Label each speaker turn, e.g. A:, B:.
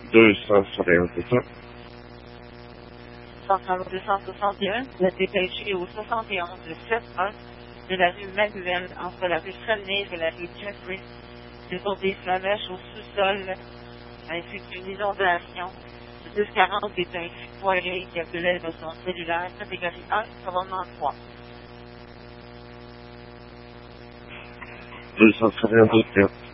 A: 261, c'est ça?
B: Centrale 261, la dépêchée au 71 de 7-1 de la rue Manuel entre la rue Saulnier et la rue Jeffrey. C'est pour des flamèches au sous-sol ainsi qu'une inondation. Le 240 est un foyer qui appelait de son cellulaire catégorie 1, commandement 3.
A: 261,